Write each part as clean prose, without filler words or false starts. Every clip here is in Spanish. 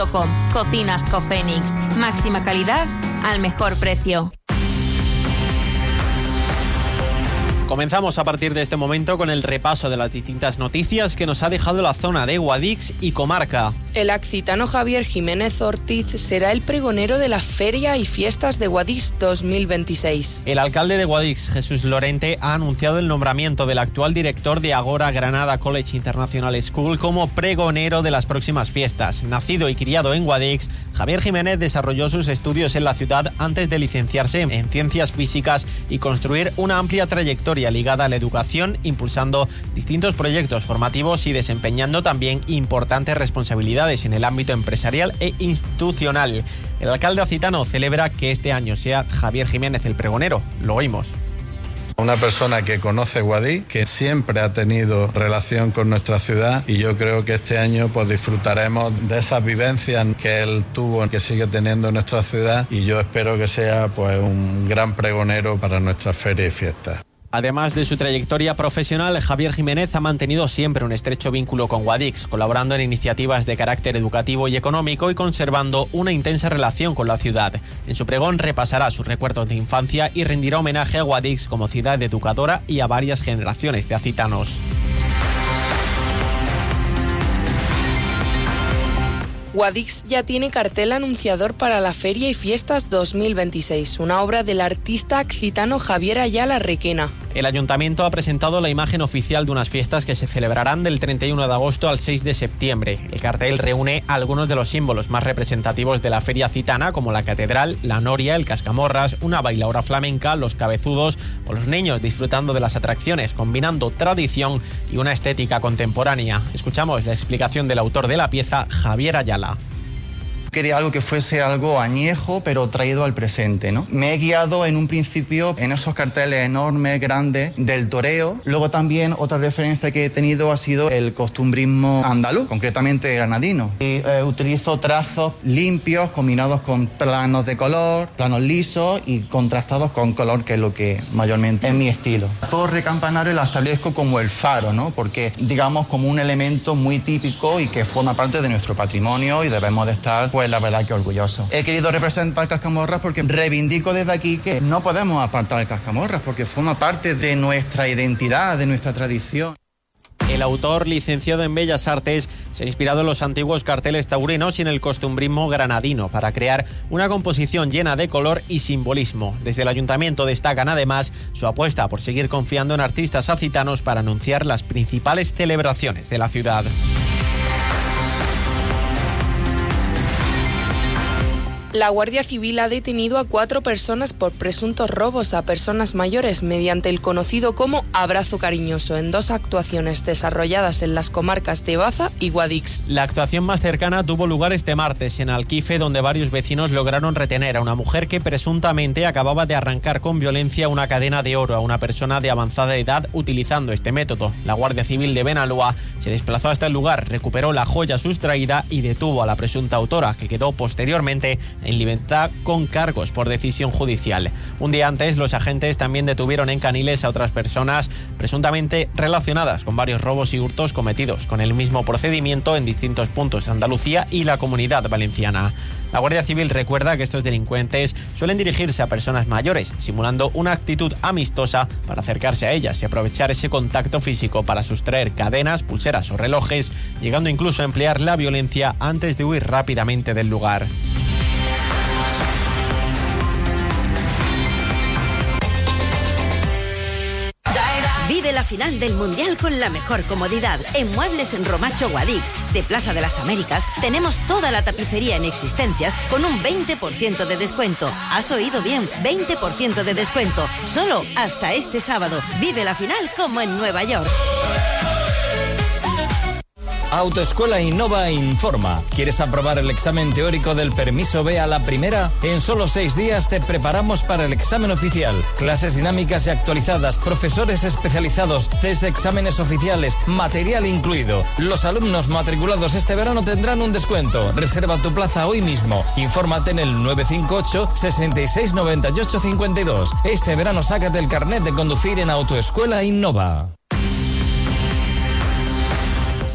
Cocinas Cofénix. Máxima calidad al mejor precio. Comenzamos a partir de este momento con el repaso de las distintas noticias que nos ha dejado la zona de Guadix y comarca. El accitano Javier Jiménez Ortiz será el pregonero de la Feria y Fiestas de Guadix 2026. El alcalde de Guadix, Jesús Lorente, ha anunciado el nombramiento del actual director de Agora Granada College International School como pregonero de las próximas fiestas. Nacido y criado en Guadix, Javier Jiménez desarrolló sus estudios en la ciudad antes de licenciarse en Ciencias Físicas y construir una amplia trayectoria ligada a la educación, impulsando distintos proyectos formativos y desempeñando también importantes responsabilidades en el ámbito empresarial e institucional. El alcalde accitano celebra que este año sea Javier Jiménez el pregonero. Lo oímos. Una persona que conoce Guadix, que siempre ha tenido relación con nuestra ciudad, y yo creo que este año pues disfrutaremos de esas vivencias que él tuvo, que sigue teniendo en nuestra ciudad, y yo espero que sea pues un gran pregonero para nuestra feria y fiestas. Además de su trayectoria profesional, Javier Jiménez ha mantenido siempre un estrecho vínculo con Guadix, colaborando en iniciativas de carácter educativo y económico y conservando una intensa relación con la ciudad. En su pregón repasará sus recuerdos de infancia y rendirá homenaje a Guadix como ciudad educadora y a varias generaciones de accitanos. Guadix ya tiene cartel anunciador para la Feria y Fiestas 2026, una obra del artista accitano Javier Ayala Requena. El ayuntamiento ha presentado la imagen oficial de unas fiestas que se celebrarán del 31 de agosto al 6 de septiembre. El cartel reúne algunos de los símbolos más representativos de la feria accitana, como la catedral, la noria, el cascamorras, una bailaora flamenca, los cabezudos o los niños disfrutando de las atracciones, combinando tradición y una estética contemporánea. Escuchamos la explicación del autor de la pieza, Javier Ayala. Quería algo que fuese algo añejo, pero traído al presente, ¿no? Me he guiado en un principio en esos carteles enormes, grandes, del toreo. Luego también otra referencia que he tenido ha sido el costumbrismo andaluz, concretamente granadino. Y, utilizo trazos limpios, combinados con planos de color, planos lisos y contrastados con color, que es lo que mayormente es mi estilo. La torre campanario la establezco como el faro, ¿no? Porque, digamos, como un elemento muy típico y que forma parte de nuestro patrimonio y debemos de estar, pues la verdad que orgulloso. He querido representar Cascamorras porque reivindico desde aquí que no podemos apartar el Cascamorras porque forma parte de nuestra identidad, de nuestra tradición. El autor, licenciado en Bellas Artes, se ha inspirado en los antiguos carteles taurinos y en el costumbrismo granadino para crear una composición llena de color y simbolismo. Desde el ayuntamiento destacan además su apuesta por seguir confiando en artistas accitanos para anunciar las principales celebraciones de la ciudad. La Guardia Civil ha detenido a 4 personas por presuntos robos a personas mayores mediante el conocido como abrazo cariñoso en 2 actuaciones desarrolladas en las comarcas de Baza y Guadix. La actuación más cercana tuvo lugar este martes en Alquife, donde varios vecinos lograron retener a una mujer que presuntamente acababa de arrancar con violencia una cadena de oro a una persona de avanzada edad utilizando este método. La Guardia Civil de Benalúa se desplazó hasta el lugar, recuperó la joya sustraída y detuvo a la presunta autora, que quedó posteriormente en libertad con cargos por decisión judicial. Un día antes, los agentes también detuvieron en Caniles a otras personas presuntamente relacionadas con varios robos y hurtos cometidos con el mismo procedimiento en distintos puntos de Andalucía y la Comunidad Valenciana. La Guardia Civil recuerda que estos delincuentes suelen dirigirse a personas mayores, simulando una actitud amistosa para acercarse a ellas y aprovechar ese contacto físico para sustraer cadenas, pulseras o relojes, llegando incluso a emplear la violencia antes de huir rápidamente del lugar. Vive la final del Mundial con la mejor comodidad. En Muebles en Romacho Guadix, de Plaza de las Américas, tenemos toda la tapicería en existencias con un 20% de descuento. ¿Has oído bien? 20% de descuento. Solo hasta este sábado. Vive la final como en Nueva York. Autoescuela Innova informa. ¿Quieres aprobar el examen teórico del permiso B a la primera? En solo 6 días te preparamos para el examen oficial. Clases dinámicas y actualizadas, profesores especializados, test de exámenes oficiales, material incluido. Los alumnos matriculados este verano tendrán un descuento. Reserva tu plaza hoy mismo. Infórmate en el 958 66 98 52. Este verano sácate el carnet de conducir en Autoescuela Innova.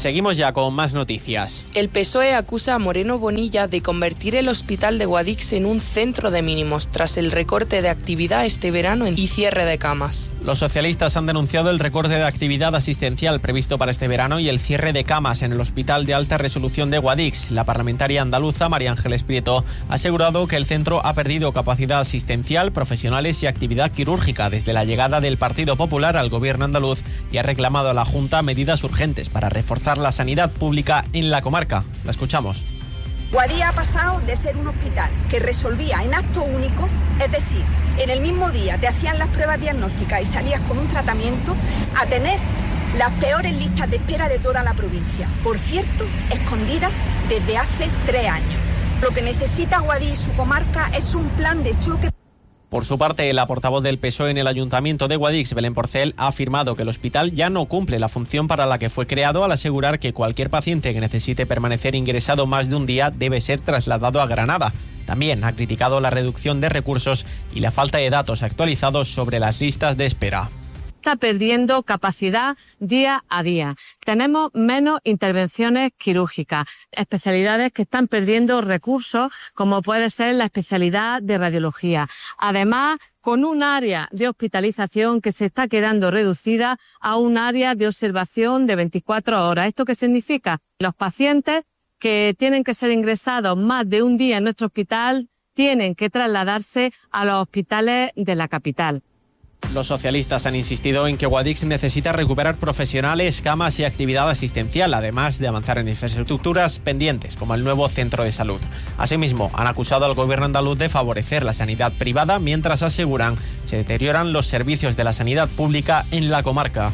Seguimos ya con más noticias. El PSOE acusa a Moreno Bonilla de convertir el hospital de Guadix en un centro de mínimos tras el recorte de actividad este verano y cierre de camas. Los socialistas han denunciado el recorte de actividad asistencial previsto para este verano y el cierre de camas en el Hospital de Alta Resolución de Guadix. La parlamentaria andaluza María Ángeles Prieto ha asegurado que el centro ha perdido capacidad asistencial, profesionales y actividad quirúrgica desde la llegada del Partido Popular al gobierno andaluz y ha reclamado a la Junta medidas urgentes para reforzar la sanidad pública en la comarca. La escuchamos. Guadix ha pasado de ser un hospital que resolvía en acto único, es decir, en el mismo día te hacían las pruebas diagnósticas y salías con un tratamiento, a tener las peores listas de espera de toda la provincia. Por cierto, escondidas desde hace 3 años. Lo que necesita Guadix y su comarca es un plan de choque. Por su parte, la portavoz del PSOE en el Ayuntamiento de Guadix, Belén Porcel, ha afirmado que el hospital ya no cumple la función para la que fue creado al asegurar que cualquier paciente que necesite permanecer ingresado más de un día debe ser trasladado a Granada. También ha criticado la reducción de recursos y la falta de datos actualizados sobre las listas de espera. Está perdiendo capacidad día a día. Tenemos menos intervenciones quirúrgicas, especialidades que están perdiendo recursos, como puede ser la especialidad de radiología. Además, con un área de hospitalización que se está quedando reducida a un área de observación de 24 horas. ¿Esto qué significa? Los pacientes que tienen que ser ingresados más de un día en nuestro hospital tienen que trasladarse a los hospitales de la capital. Los socialistas han insistido en que Guadix necesita recuperar profesionales, camas y actividad asistencial, además de avanzar en infraestructuras pendientes, como el nuevo centro de salud. Asimismo, han acusado al gobierno andaluz de favorecer la sanidad privada, mientras aseguran se deterioran los servicios de la sanidad pública en la comarca.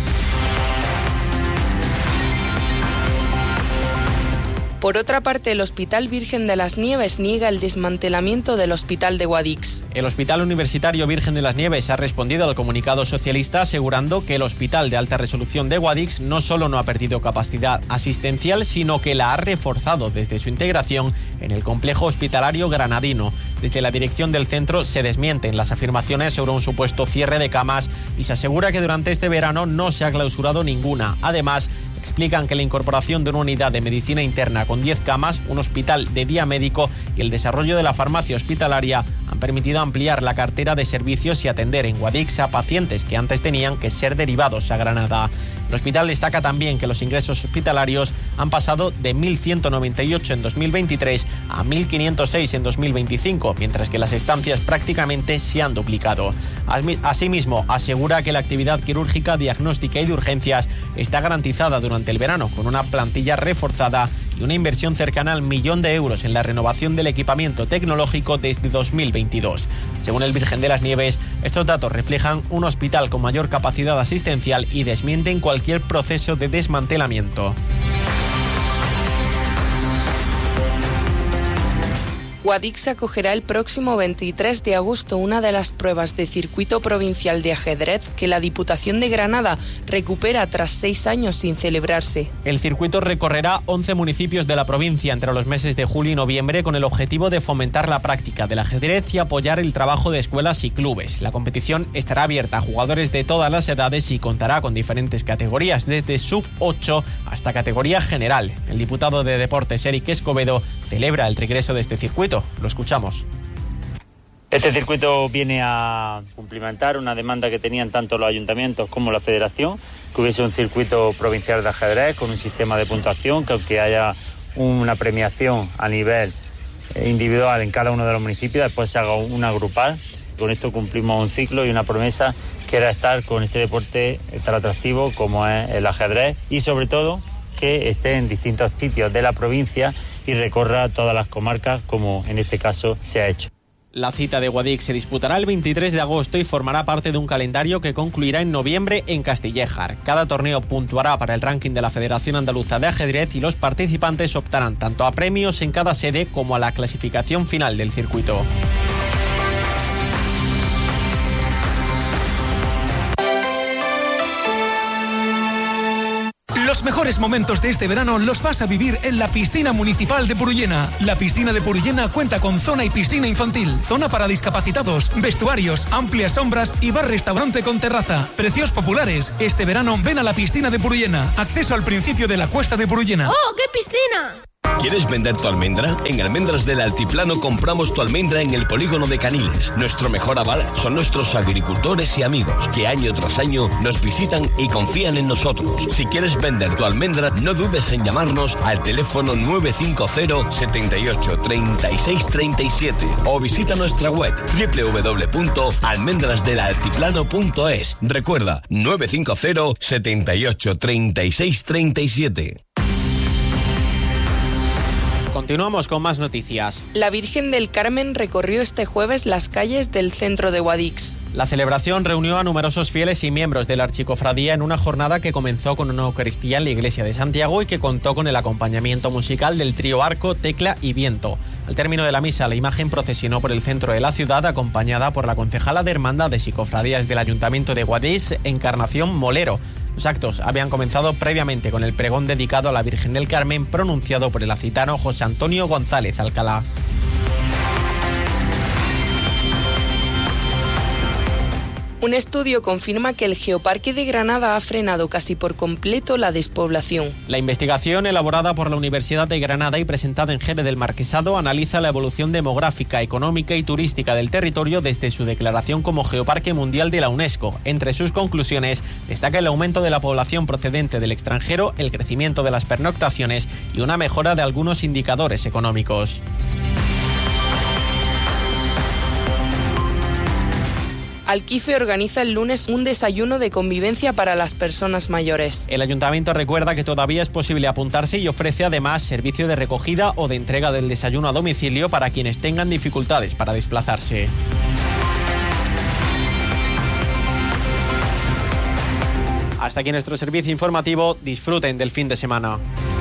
Por otra parte, el Hospital Virgen de las Nieves niega el desmantelamiento del Hospital de Guadix. El Hospital Universitario Virgen de las Nieves ha respondido al comunicado socialista asegurando que el Hospital de Alta Resolución de Guadix no solo no ha perdido capacidad asistencial, sino que la ha reforzado desde su integración en el complejo hospitalario granadino. Desde la dirección del centro se desmienten las afirmaciones sobre un supuesto cierre de camas y se asegura que durante este verano no se ha clausurado ninguna. Además, explican que la incorporación de una unidad de medicina interna con 10 camas, un hospital de día médico y el desarrollo de la farmacia hospitalaria han permitido ampliar la cartera de servicios y atender en Guadix a pacientes que antes tenían que ser derivados a Granada. El hospital destaca también que los ingresos hospitalarios han pasado de 1.198 en 2023 a 1.506 en 2025, mientras que las estancias prácticamente se han duplicado. Asimismo, asegura que la actividad quirúrgica, diagnóstica y de urgencias está garantizada durante el verano, con una plantilla reforzada y una inversión cercana al 1 millón de euros en la renovación del equipamiento tecnológico desde 2022. Según el Virgen de las Nieves, estos datos reflejan un hospital con mayor capacidad asistencial y desmienten cualquier proceso de desmantelamiento. Guadix acogerá el próximo 23 de agosto una de las pruebas de circuito provincial de ajedrez que la Diputación de Granada recupera tras 6 años sin celebrarse. El circuito recorrerá 11 municipios de la provincia entre los meses de julio y noviembre con el objetivo de fomentar la práctica del ajedrez y apoyar el trabajo de escuelas y clubes. La competición estará abierta a jugadores de todas las edades y contará con diferentes categorías, desde sub-8 hasta categoría general. El diputado de Deportes, Eric Escobedo, celebra el regreso de este circuito. Lo escuchamos. Este circuito viene a cumplimentar una demanda que tenían tanto los ayuntamientos como la federación, que hubiese un circuito provincial de ajedrez con un sistema de puntuación, que aunque haya una premiación a nivel individual en cada uno de los municipios, después se haga una grupal. Con esto cumplimos un ciclo y una promesa que era estar con este deporte tan atractivo como es el ajedrez y sobre todo que esté en distintos sitios de la provincia y recorra todas las comarcas como en este caso se ha hecho. La cita de Guadix se disputará el 23 de agosto y formará parte de un calendario que concluirá en noviembre en Castillejar. Cada torneo puntuará para el ranking de la Federación Andaluza de Ajedrez y los participantes optarán tanto a premios en cada sede como a la clasificación final del circuito. Los Los mejores momentos de este verano los vas a vivir en la piscina municipal de Purullena. La piscina de Purullena cuenta con zona y piscina infantil, zona para discapacitados, vestuarios, amplias sombras y bar-restaurante con terraza. Precios populares. Este verano ven a la piscina de Purullena. Acceso al principio de la Cuesta de Purullena. ¡Oh, qué piscina! ¿Quieres vender tu almendra? En Almendras del Altiplano compramos tu almendra en el polígono de Caniles. Nuestro mejor aval son nuestros agricultores y amigos, que año tras año nos visitan y confían en nosotros. Si quieres vender tu almendra, no dudes en llamarnos al teléfono 950 78 36 37 o visita nuestra web www.almendrasdelaltiplano.es. Recuerda, 950 78 36 37. Continuamos con más noticias. La Virgen del Carmen recorrió este jueves las calles del centro de Guadix. La celebración reunió a numerosos fieles y miembros de la archicofradía en una jornada que comenzó con una Eucaristía en la iglesia de Santiago y que contó con el acompañamiento musical del trío Arco, Tecla y Viento. Al término de la misa, la imagen procesionó por el centro de la ciudad acompañada por la concejala de Hermandades y Cofradías del Ayuntamiento de Guadix, Encarnación Molero. Los actos habían comenzado previamente con el pregón dedicado a la Virgen del Carmen pronunciado por el acitano José Antonio González Alcalá. Un estudio confirma que el Geoparque de Granada ha frenado casi por completo la despoblación. La investigación, elaborada por la Universidad de Granada y presentada en Jerez del Marquesado, analiza la evolución demográfica, económica y turística del territorio desde su declaración como Geoparque Mundial de la UNESCO. Entre sus conclusiones destaca el aumento de la población procedente del extranjero, el crecimiento de las pernoctaciones y una mejora de algunos indicadores económicos. Alquife organiza el lunes un desayuno de convivencia para las personas mayores. El ayuntamiento recuerda que todavía es posible apuntarse y ofrece además servicio de recogida o de entrega del desayuno a domicilio para quienes tengan dificultades para desplazarse. Hasta aquí nuestro servicio informativo. Disfruten del fin de semana.